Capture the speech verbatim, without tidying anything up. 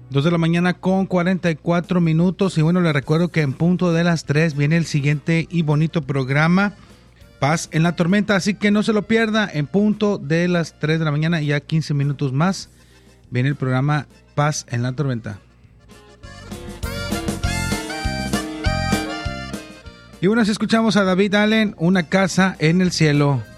dos de la mañana con cuarenta y cuatro minutos. Y bueno, les recuerdo que en punto de las tres viene el siguiente y bonito programa, Paz en la Tormenta. Así que no se lo pierda, en punto de las tres de la mañana, ya quince minutos más, viene el programa Paz en la Tormenta. Y bueno, si escuchamos a David Allen, Una casa en el cielo.